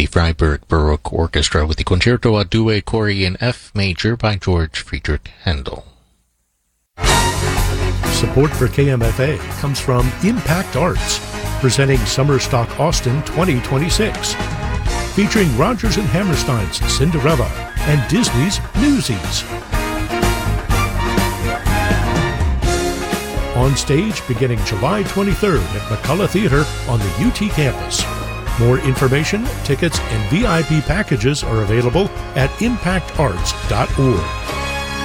The Freiburg Baroque Orchestra with the Concerto a Due Cori in F major by George Friedrich Handel. Support for KMFA comes from Impact Arts, presenting Summer Stock Austin 2026, featuring Rodgers and Hammerstein's Cinderella and Disney's Newsies. On stage beginning July 23rd at McCullough Theater on the UT campus. More information, tickets, and VIP packages are available at impactarts.org.